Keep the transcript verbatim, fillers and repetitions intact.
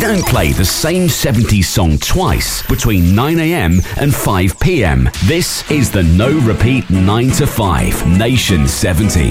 don't play the same seventies song twice between nine a.m. and five p.m. This is the No Repeat nine to five Nation seventies.